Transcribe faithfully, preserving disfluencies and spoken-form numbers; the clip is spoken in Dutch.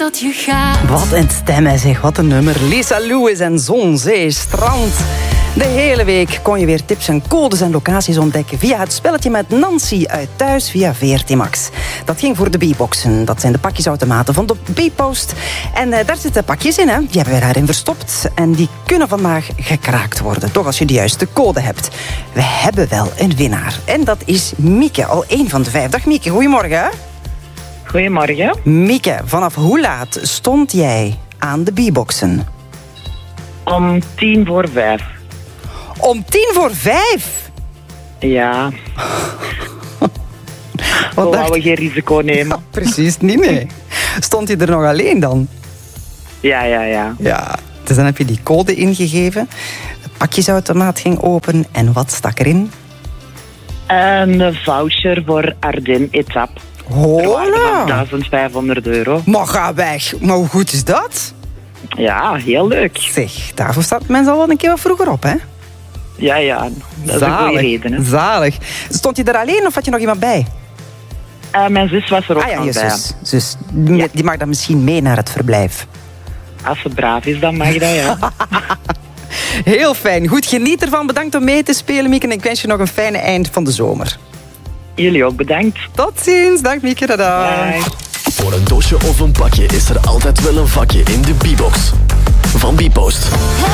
dat je gaat. Wat een stem, hè, zeg. Wat een nummer. Lisa Lewis en Zon, Zee, Strand. De hele week kon je weer tips en codes en locaties ontdekken via het spelletje met Nancy uit Thuis via V R T Max. Dat ging voor de B-boxen. Dat zijn de pakjesautomaten van de B-post. En uh, daar zitten pakjes in, hè. Die hebben wij daarin verstopt. En die kunnen vandaag gekraakt worden. Toch als je de juiste code hebt. We hebben wel een winnaar. En dat is Mieke, al één van de vijf. Dag Mieke, goedemorgen. Goedemorgen. Mieke, vanaf hoe laat stond jij aan de B-boxen? Om tien voor vijf. Om tien voor vijf? Ja. Wat We dacht... wouden geen risico nemen. Ja, precies, niet mee. Stond je er nog alleen dan? Ja, ja, ja. Ja, dus dan heb je die code ingegeven. De pakjesautomaat ging open en wat stak erin? Een voucher voor Ardennes-etap. Hola! duizendvijfhonderd euro. Maar ga weg. Maar hoe goed is dat? Ja, heel leuk. Zeg, daarvoor staat mensen al wel een keer wat vroeger op, hè? Ja, ja. Dat is een goede reden. Hè. Zalig. Stond je er alleen of had je nog iemand bij? Uh, mijn zus was er ook Ah ja, nog je bij. zus. zus. Die, die mag dan misschien mee naar het verblijf. Als ze braaf is, dan mag dat, ja. Heel fijn. Goed, geniet ervan. Bedankt om mee te spelen, Mieke. En ik wens je nog een fijne eind van de zomer. Jullie ook bedankt. Tot ziens. Dag Mieke. Dada. Bye. Voor een doosje of een pakje is er altijd wel een vakje in de B-box van B-post.